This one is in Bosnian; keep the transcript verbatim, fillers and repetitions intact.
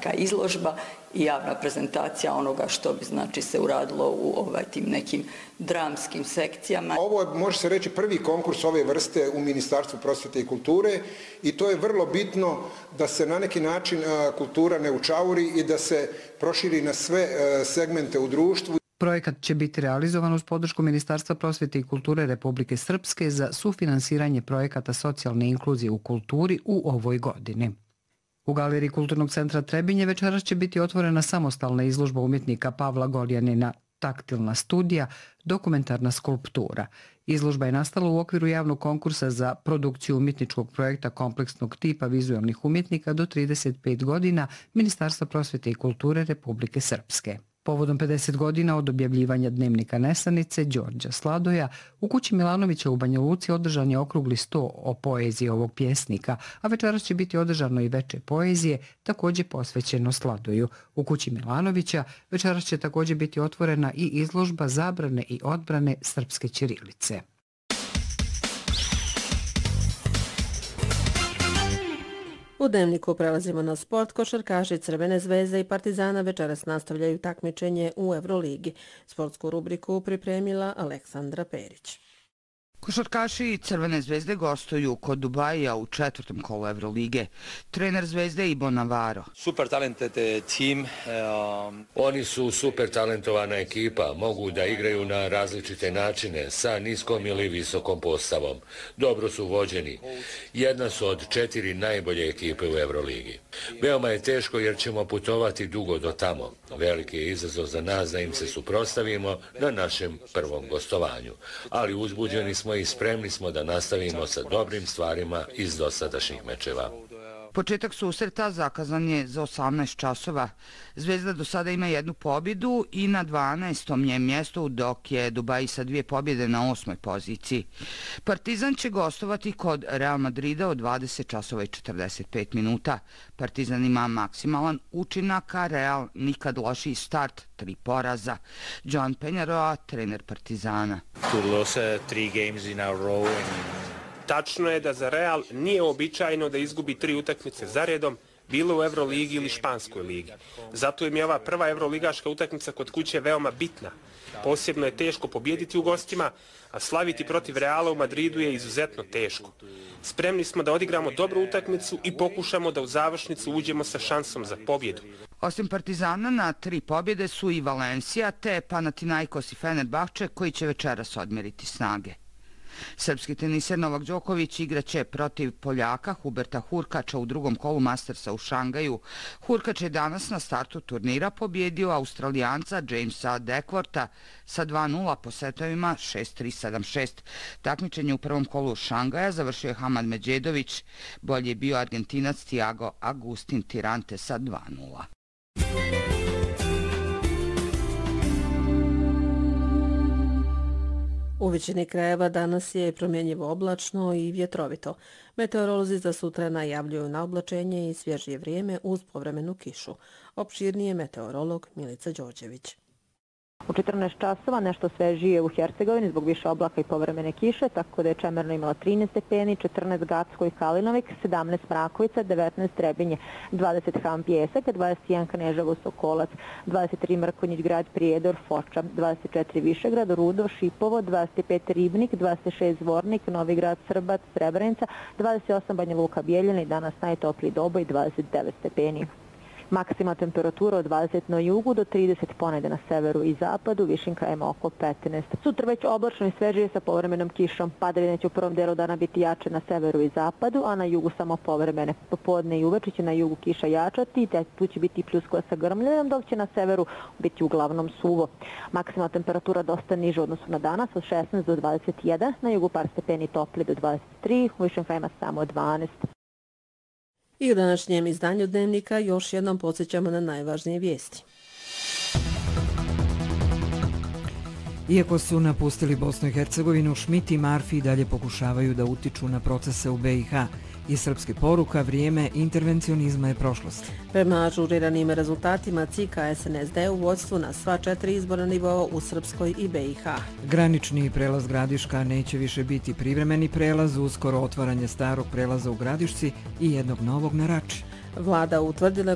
neka izložba i javna prezentacija onoga što bi znači se uradilo u ovaj tim nekim dramskim sekcijama. Ovo je, može se reći, prvi konkurs ove vrste u Ministarstvu prosvjete i kulture i to je vrlo bitno da se na neki način kultura ne učauri i da se proširi na sve segmente u društvu. Projekat će biti realizovan uz podršku Ministarstva prosvjete i kulture Republike Srpske za sufinansiranje projekata socijalne inkluzije u kulturi u ovoj godini. U Galeriji Kulturnog centra Trebinje večeras će biti otvorena samostalna izložba umjetnika Pavla Gorjanina Taktilna studija, dokumentarna skulptura. Izložba je nastala u okviru javnog konkursa za produkciju umjetničkog projekta kompleksnog tipa vizualnih umjetnika do trideset pet godina Ministarstva prosvjete i kulture Republike Srpske. Povodom pedeset godina od objavljivanja dnevnika Nesanice Đorđa Sladoja, u kući Milanovića u Banja Luci održan je okrugli sto o poeziji ovog pjesnika, a večeras će biti održano i veče poezije, također posvećeno Sladoju. U kući Milanovića večeras će također biti otvorena i izložba zabrane i odbrane srpske ćirilice. U Dnevniku prelazimo na sport. Košarkaši Crvene zvezde i Partizana večeras nastavljaju takmičenje u Euroligi. Sportsku rubriku pripremila Aleksandra Perić. Košarkaši Crvene zvezde gostuju kod Dubaija u četvrtom kolu Evrolige. Trener Zvezde Ibo Navaro. Super talented team. Um... Oni su super talentovana ekipa, mogu da igraju na različite načine, sa niskom ili visokom postavom. Dobro su vođeni. Jedna su od četiri najbolje ekipe u Evroligi. Veoma je teško jer ćemo putovati dugo do tamo. Veliki je izazov za nas da im se suprotstavimo na našem prvom gostovanju. Ali uzbuđeni smo i spremni smo da nastavimo sa dobrim stvarima iz dosadašnjih mečeva. Početak susreta zakazan je za osamnaest časova. Zvezda do sada ima jednu pobjedu i na dvanaestom je mjestu, dok je Dubai sa dvije pobjede na osmoj poziciji. Partizan će gostovati kod Real Madrida od dvadeset časova i četrdeset pet minuta. Partizan ima maksimalan učinak, a Real nikad lošiji start, tri poraza. John Penjaroa, trener Partizana. To lose three games in a row and... Tačno je da za Real nije običajno da izgubi tri utakmice za redom, bilo u Euroligi ili Španskoj ligi. Zato im je ova prva evroligaška utakmica kod kuće veoma bitna. Posebno je teško pobijediti u gostima, a slaviti protiv Reala u Madridu je izuzetno teško. Spremni smo da odigramo dobru utakmicu i pokušamo da u završnicu uđemo sa šansom za pobjedu. Osim Partizana na tri pobjede su i Valencija te Panathinaikos i Fenerbahče koji će večeras odmjeriti snage. Srpski teniser Novak Đoković igraće protiv Poljaka Huberta Hurkača u drugom kolu Mastersa u Šangaju. Hurkač je danas na startu turnira pobjedio Australijanca Jamesa Deckworta sa dva nula po setovima šest tri sedam šest. Takmičenje u prvom kolu Šangaja završio je Hamad Međedović. Bolje je bio Argentinac Tiago Agustin Tirante sa dva nula. U većini krajeva danas je promjenjivo oblačno i vjetrovito. Meteorolozi za sutra najavljuju na oblačenje i svježije vrijeme uz povremenu kišu. Opširnije meteorolog Milica Đorđević. U četrnaest časova nešto svežije u Hercegovini zbog više oblaka i povremene kiše, tako da je Čemerno imala trinaest stepeni, četrnaest Gacko i Kalinovik, sedamnaest Mrakovica, devetnaest Trebinje, dvadeset Han Pjesak, dvadeset jedan Kneževo Sokolac, dvadeset tri Mrkonjić Grad Prijedor, Foča, dvadeset četiri Višegrad, Rudo, Šipovo, dvadeset pet Ribnik, dvadeset šest Zvornik, Novigrad, Srbac, Srebrenica, dvadeset osam Banja Luka Bijeljina i danas najtopliji Doboj, dvadeset devet stepeni. Maksima temperatura od dvadeset na jugu do trideset ponegde na severu i zapadu, višim krajima oko petnaest. Sutra već oblačno i svežije sa povremenom kišom. Padavine će u prvom delu dana biti jače na severu i zapadu, a na jugu samo povremene. Popodne i uveče će na jugu kiša jačati, te tu će biti pljuskova sa grmljenom, dok će na severu biti uglavnom suvo. Maksima temperatura dosta niža u odnosu na danas, od šesnaest do dvadeset jedan, na jugu par stepeni topli do dvadeset tri, u višim krajima samo dvanaest. I u današnjem izdanju Dnevnika još jednom podsjećamo na najvažnije vijesti. Iako su napustili Bosnu i Hercegovinu, Šmit i Marfi dalje pokušavaju da utiču na procese u be i ha. I srpski poruka, vrijeme intervencionizma je prošlost. Prema ažuriranim rezultatima C I K A S N S D u vodstvu na sva četiri izborna nivoa u Srpskoj i be i ha. Granični prelaz Gradiška neće više biti privremeni prelaz, uskoro otvaranje starog prelaza u Gradišci i jednog novog na Rači. Vlada utvrdila